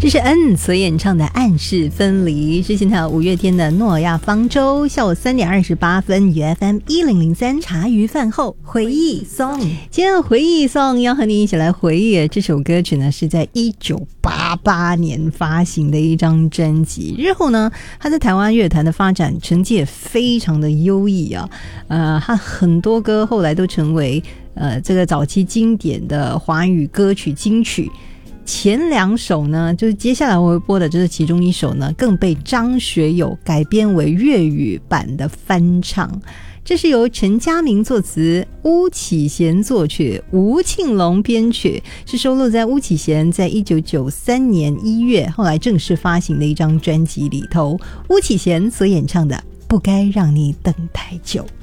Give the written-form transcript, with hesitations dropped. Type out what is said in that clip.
这是恩所演唱的《暗示分离》，之前还有五月天的《诺亚方舟》。下午3点28分，UFM 1003茶余饭后回忆 song。今天的回忆 song 要和你一起来回忆这首歌曲呢，是在1988年发行的一张专辑。日后呢，他在台湾乐坛的发展成绩也非常的优异啊。他很多歌后来都成为这个早期经典的华语歌曲金曲。前两首呢，就是接下来我会播的，这是其中一首呢，更被张学友改编为粤语版的翻唱。这是由陈嘉明作词，巫启贤作曲，吴庆隆编曲，是收录在巫启贤在1993年1月后来正式发行的一张专辑里头。巫启贤所演唱的《不该让你等太久》。